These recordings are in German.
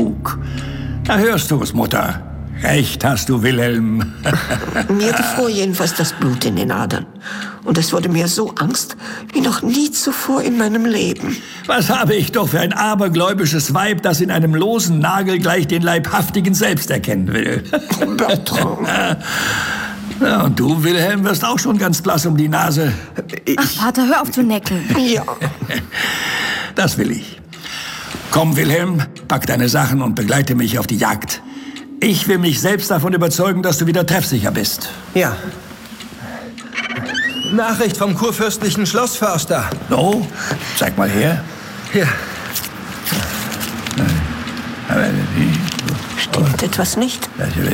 Unfug. Da hörst du's, Mutter. Recht hast du, Wilhelm. Mir gefror jedenfalls das Blut in den Adern. Und es wurde mir so Angst wie noch nie zuvor in meinem Leben. Was habe ich doch für ein abergläubisches Weib, das in einem losen Nagel gleich den Leibhaftigen selbst erkennen will. Bertrand. Ja, und du, Wilhelm, wirst auch schon ganz blass um die Nase. Ach, Vater, hör auf zu neckeln. Ja. Das will ich. Komm, Wilhelm, pack deine Sachen und begleite mich auf die Jagd. Ich will mich selbst davon überzeugen, dass du wieder treffsicher bist. Ja. Nachricht vom kurfürstlichen Schlossförster. So, zeig mal her. Hier. Stimmt etwas nicht?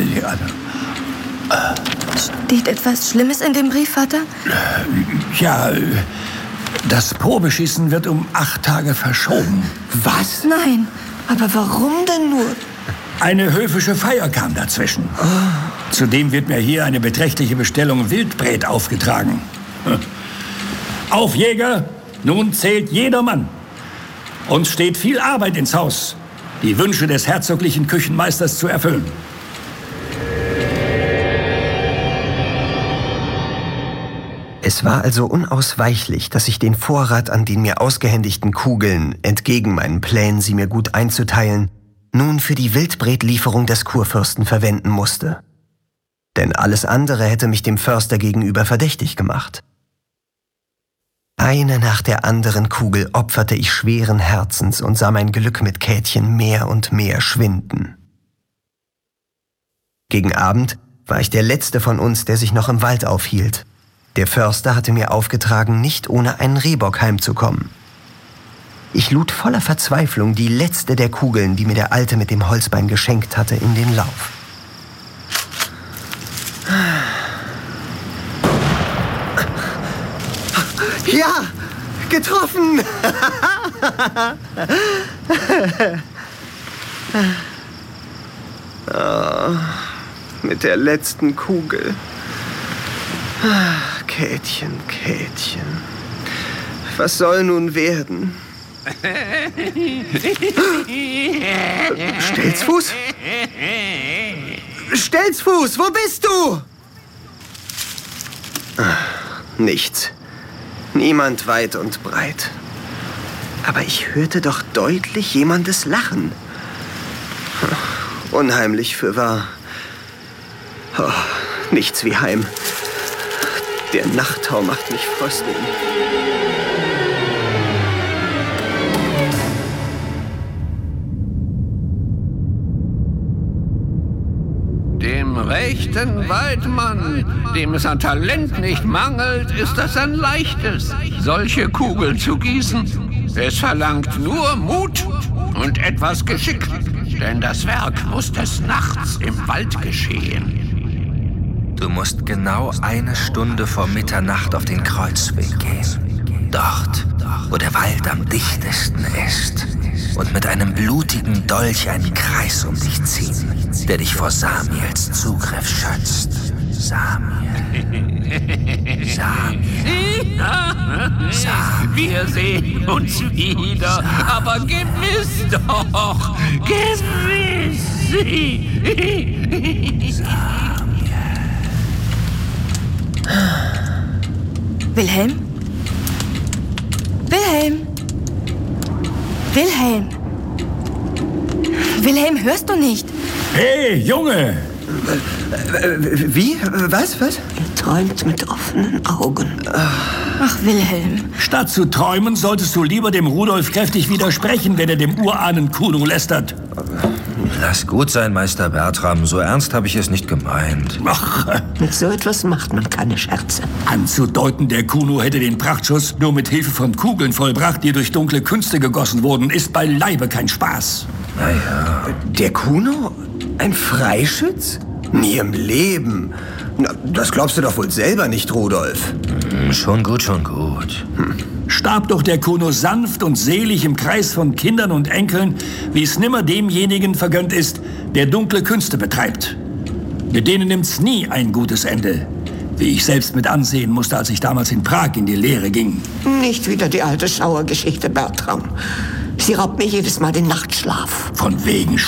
Steht etwas Schlimmes in dem Brief, Vater? Ja, das Probeschießen wird um 8 Tage verschoben. Was? Nein. Aber warum denn nur? Eine höfische Feier kam dazwischen. Zudem wird mir hier eine beträchtliche Bestellung Wildbret aufgetragen. Auf, Jäger! Nun zählt jeder Mann. Uns steht viel Arbeit ins Haus, die Wünsche des herzoglichen Küchenmeisters zu erfüllen. Es war also unausweichlich, dass ich den Vorrat an den mir ausgehändigten Kugeln, entgegen meinen Plänen, sie mir gut einzuteilen, nun für die Wildbretlieferung des Kurfürsten verwenden musste. Denn alles andere hätte mich dem Förster gegenüber verdächtig gemacht. Eine nach der anderen Kugel opferte ich schweren Herzens und sah mein Glück mit Käthchen mehr und mehr schwinden. Gegen Abend war ich der Letzte von uns, der sich noch im Wald aufhielt. Der Förster hatte mir aufgetragen, nicht ohne einen Rehbock heimzukommen. Ich lud voller Verzweiflung die letzte der Kugeln, die mir der Alte mit dem Holzbein geschenkt hatte, in den Lauf. Ja, getroffen! Oh, mit der letzten Kugel. Käthchen, Käthchen. Was soll nun werden? Stelzfuß? Stelzfuß, wo bist du? Nichts. Niemand weit und breit. Aber ich hörte doch deutlich jemandes Lachen. Unheimlich fürwahr. Oh, nichts wie Heim. Der Nachttau macht mich frösteln. Dem rechten Weidmann, dem es an Talent nicht mangelt, ist das ein leichtes, solche Kugeln zu gießen. Es verlangt nur Mut und etwas Geschick, denn das Werk muss des Nachts im Wald geschehen. Du musst genau 1 Stunde vor Mitternacht auf den Kreuzweg gehen. Dort, wo der Wald am dichtesten ist. Und mit einem blutigen Dolch einen Kreis um dich ziehen, der dich vor Samiels Zugriff schützt. Samiel. Wir sehen uns wieder, aber gewiss doch, gewiss. Wilhelm? Wilhelm? Wilhelm? Wilhelm, hörst du nicht? Hey, Junge! Wie? Was? Er träumt mit offenen Augen. Ach, Wilhelm. Statt zu träumen, solltest du lieber dem Rudolf kräftig widersprechen, wenn er dem Urahnen Kuno lästert. Lass gut sein, Meister Bertram. So ernst habe ich es nicht gemeint. Ach, Mit so etwas macht man keine Scherze. anzudeuten, der Kuno hätte den Prachtschuss nur mit Hilfe von Kugeln vollbracht, die durch dunkle Künste gegossen wurden, ist beileibe kein Spaß. Naja, Der Kuno? Ein Freischütz? Nie im Leben. Na, das glaubst du doch wohl selber nicht, Rudolf. schon gut, schon gut. Starb doch der Kuno sanft und selig im Kreis von Kindern und Enkeln, wie es nimmer demjenigen vergönnt ist, der dunkle Künste betreibt. Mit denen nimmt's nie ein gutes Ende, wie ich selbst mit ansehen musste, als ich damals in Prag in die Lehre ging. Nicht wieder die alte Schauergeschichte, Bertram. Sie raubt mir jedes Mal den Nachtschlaf. Von wegen